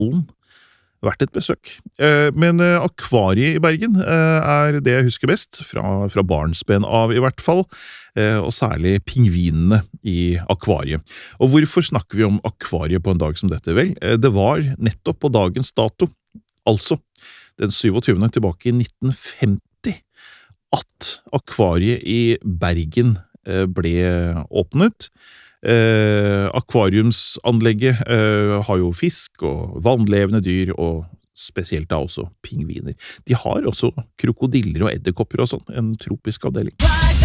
Hallen vært et besøk. Men akvariet i Bergen det jeg husker best, fra barnsben av i hvert fall, og særlig pingvinene i akvariet. Og hvorfor snakker vi om akvariet på en dag som dette? Vel, det var nettopp på dagens dato, altså den 27. tilbake i 1950, at akvariet i Bergen ble åpnet. Akvariumsanlegget har jo fisk og vannlevende dyr, og spesielt da også pingviner. De har også krokodiller og edderkopper og sånn, en tropisk avdeling.